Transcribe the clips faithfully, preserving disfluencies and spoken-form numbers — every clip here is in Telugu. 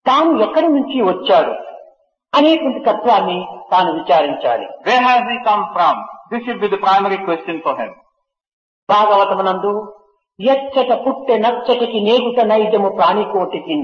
తాను ఎక్కడి నుంచి వచ్చాడు అనేటువంటి తత్వాన్ని తాను విచారించాలి. Where has he come from? This should be the primary question for him. భాగవతమునందు ఎచ్చట పుట్టె నచ్చటికి నేగుట నైజము ప్రాణికోటికి,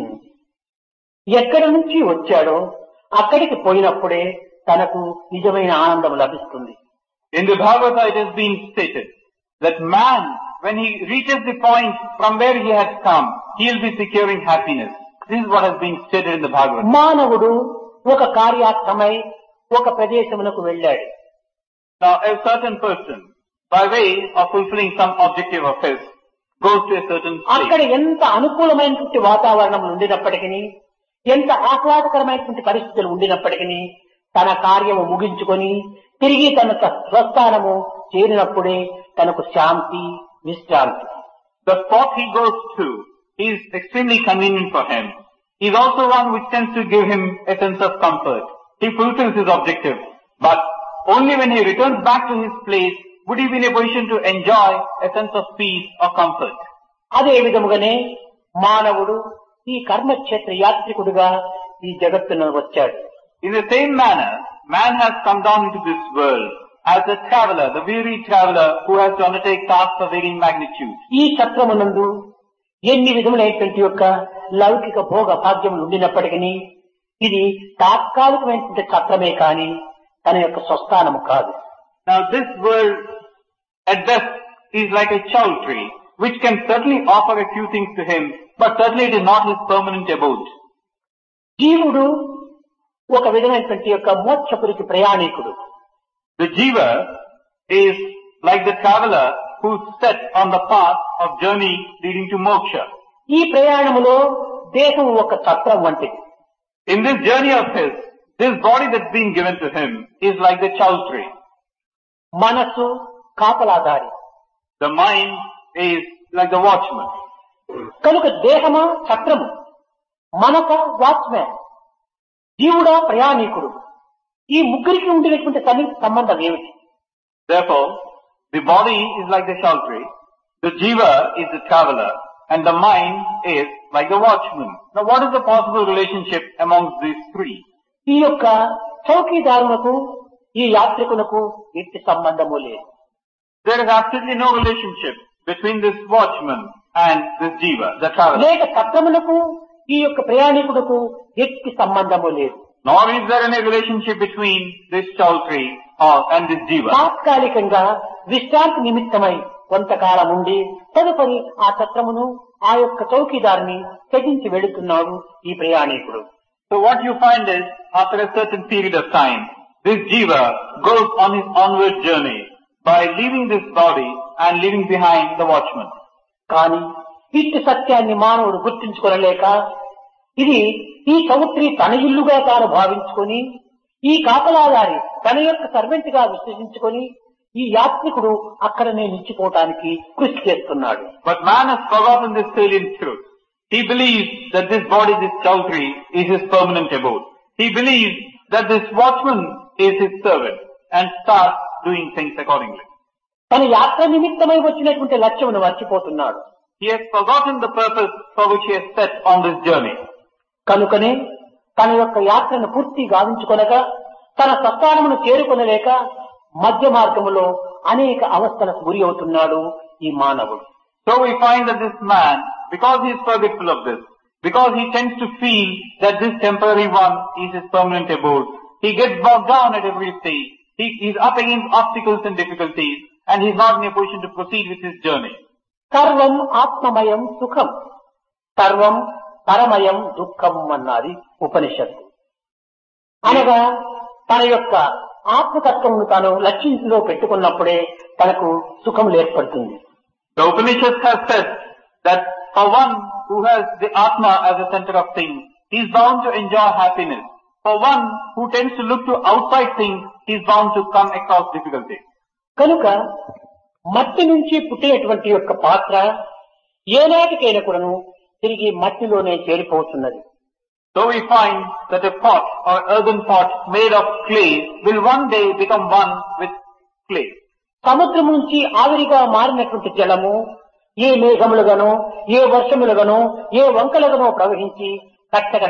ఎక్కడి నుంచి వచ్చాడో అక్కడికి పోయినప్పుడే తనకు నిజమైన ఆనందం లభిస్తుంది. In the Bhagavata it has been stated that man, when he reaches the point from where he has come, he will be securing happiness. This is what has been stated in the Bhagavata. మానవుడు ఒక కార్యార్థమై ఒక ప్రదేశమునకు వెళ్ళాడు. Now a certain person, by way of fulfilling some objective of his, goes to a certain అక్కడ place. ఎంత అనుకూలమైనటువంటి వాతావరణం ఉండినప్పటికీ, ఎంత ఆహ్లాదకరమైనటువంటి పరిస్థితులు ఉండినప్పటికీ తన కార్యము ముగించుకొని తిరిగి తన స్వస్థానము చేరినప్పుడే తనకు శాంతి, విశ్రాంతి. The spot he goes to is extremely convenient for him. He is also one which tends to give him a sense of comfort. He fulfills his objective. But only when he returns back to his place would he be in a position to enjoy a sense of peace or comfort. అదే విధముగానే మానవుడు ఈ కర్మక్షేత్ర యాత్రికుడుగా ఈ జగత్తును వచ్చాడు. In the same manner, man has come down into this world as a traveler, the weary traveler who has to undertake tasks of varying magnitude. ఈ చక్రమునందు ఎన్ని విధములైనటువంటి యొక్క లౌకిక భోగ భాగ్యములు ఉండినప్పటికీ ఇది తాత్కాలికమైనటువంటి చక్రమే కాని తన యొక్క స్వస్థానము కాదు. Now this world at best is like a chow tree, which can certainly offer a few things to him, but certainly it is not his permanent abode. జీవుడు ఒక విధమైనటువంటి యొక్క మోక్షపురికి ప్రయాణికుడు. The jiva is like the traveler who is set on the path of journey leading to moksha. ఈ ప్రయాణములో దేహం ఒక చక్రం వంటిది. In this journey of his, this body that's been given to him is like the chow tree. మనస్సు కాపలాదారి. The mind is like the watchman. కనుక దేహమా చక్రము, మనక వాచ్మ్యాన్, జీవుడా ప్రయాణికుడు. ఈ ముగ్గురికి ఉండినటువంటి సన్నిహిత సంబంధం ఏమిటి? Therefore, the body is like the chow tree, the jiva is the traveler, and the mind is like the watchman. Now what is the possible relationship amongst these three? ఈ యొక్క చౌకీదారులకు ఈ యాత్రికులకు ఎట్టి సంబంధము లేదు. There is absolutely no relationship between this watchman and this jiva, the traveler. లేక చక్రములకు ఈ యొక్క ప్రయాణికుడుకు ఎట్టి సంబంధము లేదు. Nor is there any relationship between this chow tree or and this jiva. తాత్కాలికంగా విశ్రాంతి నిమిత్తమై కొంతకాలం ఉండి తదుపరి ఆ చక్రమును ఆ యొక్క చౌకీదారిని త్యజించి వెళుతున్నాడు ఈ ప్రయాణికుడు. So what you find is, after a certain period of time, this jiva goes on his onward journey by leaving this body and leaving behind the watchman. కానీ ఇట్టి సత్యాన్ని మానవుడు గుర్తించుకొనలేక ఇది ఈ చౌత్రి తన ఇల్లుగా తాను భావించుకొని, ఈ కాపలాదారి తన యొక్క సర్వెంట్ గా విశ్వసించుకొని ఈ యాత్రికుడు అక్కడనే నిలిచిపోవటానికి కృషి చేస్తున్నాడు. But man has forgotten this salient truth. He believes that this body, this chow tree, is his permanent abode. He believes that this watchman is his servant and starts doing things accordingly. తన యాత్ర నిమిత్తమై వచ్చినటువంటి లక్ష్యమును మర్చిపోతున్నాడు. He has forgotten the purpose for which he has set on this journey. కనుకనే తన యొక్క యాత్రను పూర్తి గావించుకొనగా తన స్వస్థానమును చేరుకొనలేక మధ్య మార్గములో అనేక అవస్థలకు గురి అవుతున్నాడు ఈ మానవుడు. So we find that this man, because he is forgetful of this, because he tends to feel that this temporary one is his permanent abode, he gets bogged down at every stage. He is up against obstacles and difficulties, and he is not in a position to proceed with his journey. సర్వం ఆత్మమయం సుఖం, సర్వం పరమయం దుఃఖం అన్నది ఉపనిషత్తు. అనగా తన యొక్క ఆత్మతత్వమును తాను లక్ష్యంలో పెట్టుకున్నప్పుడే తనకు సుఖం ఏర్పడుతుంది. The Upanishads have said that for one who has the Atma as the center of things, he is bound to enjoy happiness. For one who tends to look to outside things, he is bound to come across difficulties. కనుక మట్టి నుంచి పుట్టినటువంటి యొక్క పాత్ర ఏనాటికైనా కూడాను తిరిగి మట్టిలోనే చేరిపోతున్నది. So we find that a pot or earthen pot made of clay will one day become one with clay. సముద్రం నుంచి ఆవిరిగా మారినటువంటి జలము ఏ మేఘములుగానో, ఏ వర్షములుగానో, ఏ వంకలుగానో ప్రవహించి కట్టగా